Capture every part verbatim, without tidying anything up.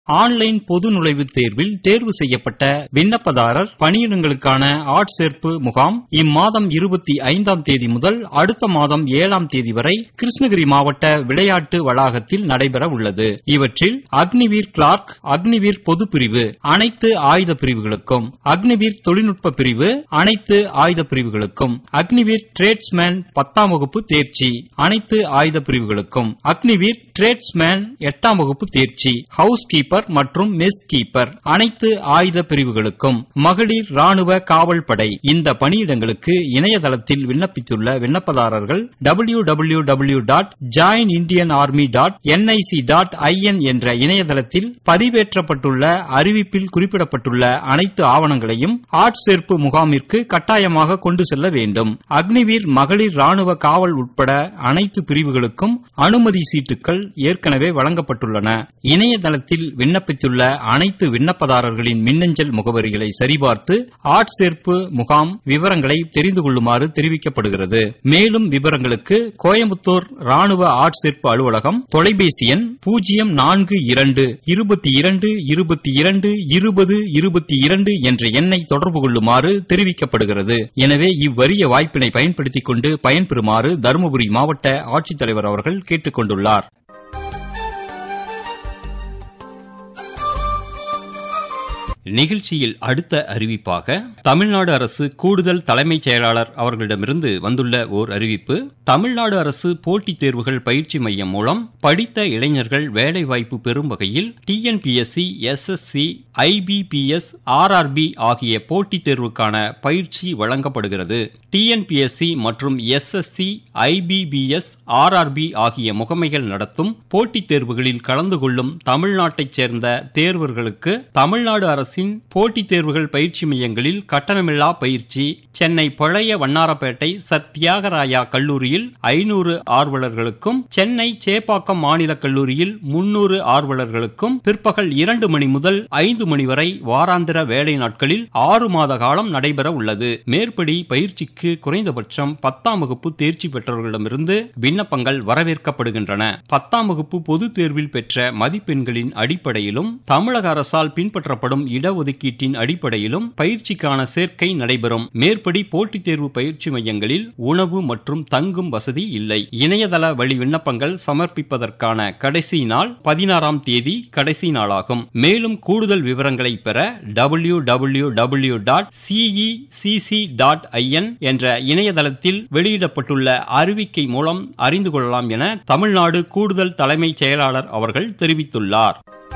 Online பொது நுழைவுத் தேர்வில் தேர்வு செய்யப்பட்ட விண்ணப்பதாரர் பணியிடங்களுக்கான ஆட்சேர்ப்பு முகாம் இம்மாதம் இருபத்தி ஐந்தாம் தேதி முதல் அடுத்த மாதம் ஏழாம் தேதி வரை கிருஷ்ணகிரி மாவட்ட விளையாட்டு வளாகத்தில் நடைபெற உள்ளது. இவற்றில் அக்னிவீர் கிளார்க், அக்னிவீர் பொது பிரிவு அனைத்து ஆயுத பிரிவுகளுக்கும், அக்னிவீர் தொழில்நுட்ப பிரிவு அனைத்து ஆயுத பிரிவுகளுக்கும், அக்னிவீர் டிரேட்ஸ்மேன் பத்தாம் வகுப்பு தேர்ச்சி அனைத்து ஆயுத பிரிவுகளுக்கும், அக்னிவீர் டிரேட்ஸ்மேன் எட்டாம் வகுப்பு தேர்ச்சி, ஹவுஸ் கீப்பர் மற்றும் மெஸ் கீப்பர் அனைத்து ஆயுத பிரிவுகளுக்கும், மகளிர் ராணுவ காவல் படை இந்த பணியிடங்களுக்கு இணையதளத்தில் விண்ணப்பித்துள்ள விண்ணப்பதாரர்கள் W W W dot join Indian army dot N I C dot I என் என்ற இணையதளத்தில் பதிவேற்றப்பட்டுள்ள அறிவிப்பில் குறிப்பிடப்பட்டுள்ள அனைத்து ஆவணங்களையும் ஆட்சேர்ப்பு முகாமிற்கு கட்டாயமாக கொண்டு செல்ல வேண்டும். அக்னிவீர் மகளிர் ராணுவ காவல் உட்பட அனைத்து பிரிவுகளுக்கும் அனுமதி சீட்டுகள் ஏற்கனவே வழங்கப்பட்டுள்ளன. இணையதளத்தில் விண்ணப்பித்துள்ள அனைத்து விண்ணப்பதாரர்களின் மின்னஞ்சல் முகவரிகளை சரிபார்த்து ஆட்சேர்ப்பு முகாம் விவரங்களை தெரிந்து கொள்ளுமாறு தெரிவிக்கப்படுகிறது. மேலும் விவரங்களுக்கு கோயம்புத்தூர் ராணுவ ஆட்சேர்ப்பு அலுவலகம், தொலைபேசி எண் பூஜ்ஜியம் நான்கு இரண்டு இருபத்தி இரண்டு இருபத்தி இரண்டு இருபது இருபத்தி இரண்டு என்ற எண்ணை தொடர்பு கொள்ளுமாறு தெரிவிக்கப்படுகிறது. எனவே இவ்வரிய வாய்ப்பினை பயன்படுத்திக் கொண்டு பயன்பெறுமாறு தருமபுரி மாவட்ட ஆட்சித்தலைவர் அவர்கள் கேட்டுக் கொண்டுள்ளார். நிகழ்ச்சியில் அடுத்த அறிவிப்பாக தமிழ்நாடு அரசு கூடுதல் தலைமைச் செயலாளர் அவர்களிடமிருந்து வந்துள்ள ஓர் அறிவிப்பு. தமிழ்நாடு அரசு போட்டித் தேர்வுகள் பயிற்சி மையம் மூலம் படித்த இளைஞர்கள் வேலைவாய்ப்பு பெறும் வகையில் T N P S C, S S C, I P B S, R R B ஆகிய போட்டித் தேர்வுக்கான பயிற்சி வழங்கப்படுகிறது. T N P S C மற்றும் S S C, I P B S, R R B ஆகிய முகமைகள் நடத்தும் போட்டித் தேர்வுகளில் கலந்து கொள்ளும் தமிழ்நாட்டைச் சேர்ந்த தேர்வர்களுக்கு தமிழ்நாடு அரசின் போட்டித் தேர்வுகள் பயிற்சி மையங்களில் கட்டணமில்லா பயிற்சி. சென்னை பழைய வண்ணாரப்பேட்டை சர் தியாகராயா கல்லூரியில் ஐநூறு ஆர்வலர்களுக்கும், சென்னை சேப்பாக்கம் மாநில கல்லூரியில் முன்னூறு ஆர்வலர்களுக்கும் பிற்பகல் இரண்டு மணி முதல் ஐந்து மணி வரை வாராந்திர வேலை நாட்களில் ஆறு மாத காலம் நடைபெற உள்ளது. மேற்படி பயிற்சிக்கு குறைந்தபட்சம் பத்தாம் வகுப்பு தேர்ச்சி பெற்றவர்களிடமிருந்து விண்ணப்பங்கள் வரவேற்கப்படுகின்றன. பத்தாம் வகுப்பு பொதுத் தேர்வில் பெற்ற மதிப்பெண்களின் அடிப்படையிலும் தமிழக அரசால் பின்பற்றப்படும் இடஒதுக்கீட்டின் அடிப்படையிலும் பயிற்சிக்கான சேர்க்கை நடைபெறும். மேற்படி போட்டித் தேர்வு பயிற்சி மையங்களில் உணவு மற்றும் தங்கும் வசதி இல்லை. இணையதள வழி விண்ணப்பங்கள் சமர்ப்பிப்பதற்கான கடைசி நாள் பதினாறாம் தேதி கடைசி நாளாகும். மேலும் கூடுதல் விவரங்களை பெற W W W dot C E C C dot I என் என்ற இணையதளத்தில் வெளியிடப்பட்டுள்ள அறிவிக்கை மூலம் அறிந்து கொள்ளலாம் என தமிழ்நாடு கூடுதல் தலைமைச் செயலாளர் அவர்கள் தெரிவித்துள்ளார்.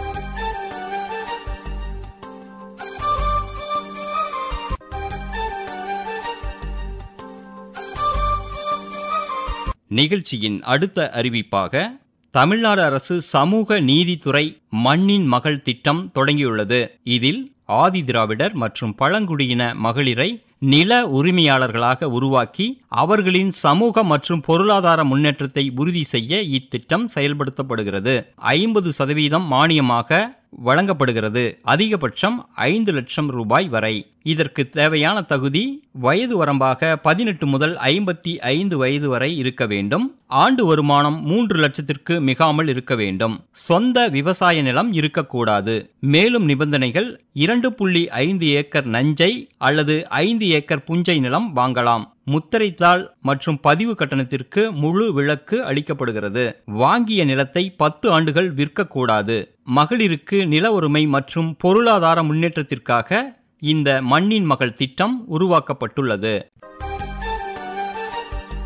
நிகழ்ச்சியின் அடுத்த அறிவிப்பாக தமிழ்நாடு அரசு சமூக நீதித்துறை மண்ணின் மகள் திட்டம் தொடங்கியுள்ளது. இதில் ஆதி திராவிடர் மற்றும் பழங்குடியின மகளிரை நில உரிமையாளர்களாக உருவாக்கி அவர்களின் சமூக மற்றும் பொருளாதார முன்னேற்றத்தை உறுதி செய்ய இத்திட்டம் செயல்படுத்தப்படுகிறது. ஐம்பது சதவீதம் மானியமாக வழங்கப்படுகிறது. அதிகபட்சம் ஐந்து லட்சம் ரூபாய் வரை. இதற்கு தேவையான தகுதி வயது வரம்பாக பதினெட்டு முதல் ஐம்பத்தி ஐந்து வயது வரை இருக்க வேண்டும். ஆண்டு வருமானம் மூன்று லட்சத்திற்கு மிகாமல் இருக்க வேண்டும். சொந்த விவசாய நிலம் இருக்கக்கூடாது. மேலும் நிபந்தனைகள் இரண்டு புள்ளி ஐந்து ஏக்கர் நஞ்சை அல்லது ஐந்து ஏக்கர் புஞ்சை நிலம் வாங்கலாம். முத்திரைத்தாள் மற்றும் பதிவு கட்டணத்திற்கு முழு விலக்கு அளிக்கப்படுகிறது. வாங்கிய நிலத்தை பத்து ஆண்டுகள் விற்கக்கூடாது. மகளிருக்கு நில உரிமை மற்றும் பொருளாதார முன்னேற்றத்திற்காக இந்த மண்ணின் மகள் திட்டம் உருவாக்கப்பட்டுள்ளது.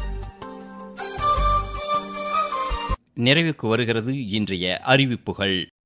நிறைவுக்கு வருகிறது இன்றைய அறிவிப்புகள்.